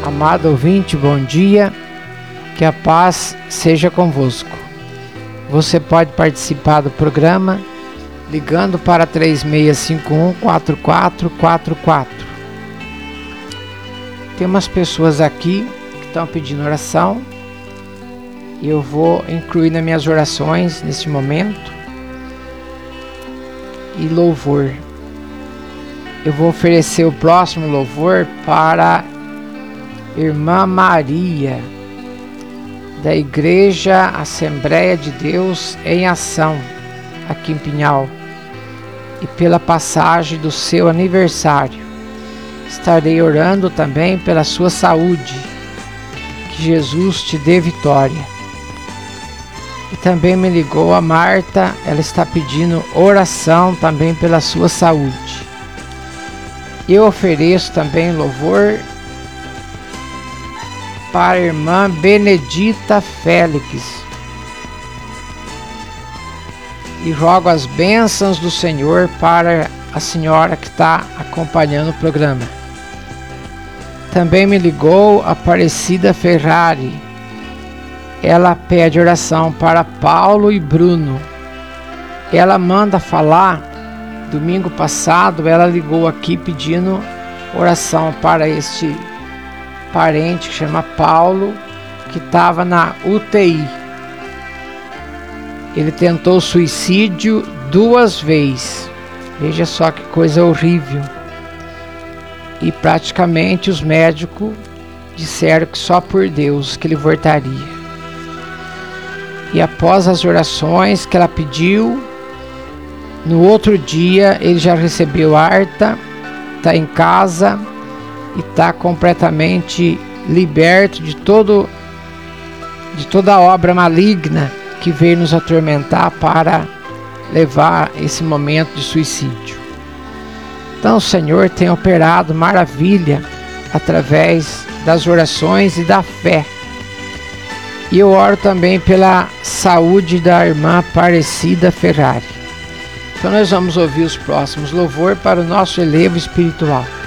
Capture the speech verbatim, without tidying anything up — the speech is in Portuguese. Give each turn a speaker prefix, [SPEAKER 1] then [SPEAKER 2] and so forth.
[SPEAKER 1] Amado ouvinte, bom dia, que a paz seja convosco. Você pode participar do programa ligando para três seis cinco um, quatro quatro quatro quatro. Tem umas pessoas aqui que estão pedindo oração e eu vou incluir nas minhas orações neste momento e louvor. Eu vou oferecer o próximo louvor para Irmã Maria, da Igreja Assembleia de Deus em Ação, aqui em Pinhal, e pela passagem do seu aniversário. Estarei orando também pela sua saúde, que Jesus te dê vitória. E também me ligou a Marta, ela está pedindo oração também pela sua saúde. Eu ofereço também louvor para a irmã Benedita Félix e rogo as bênçãos do Senhor para a senhora que está acompanhando o programa. Também me ligou a Aparecida Ferrari. Ela pede oração para Paulo e Bruno. Ela manda falar, domingo passado ela ligou aqui pedindo oração para este parente que chama Paulo, que estava na U T I. Ele tentou suicídio duas vezes. Veja só que coisa horrível. E praticamente os médicos disseram que só por Deus que ele voltaria. E após as orações que ela pediu, no outro dia ele já recebeu alta, está em casa e está completamente liberto de todo de toda a obra maligna que veio nos atormentar para levar esse momento de suicídio. Então o Senhor tem operado maravilha através das orações e da fé. E eu oro também pela saúde da irmã Aparecida Ferrari. Então nós vamos ouvir os próximos louvor para o nosso elevo espiritual.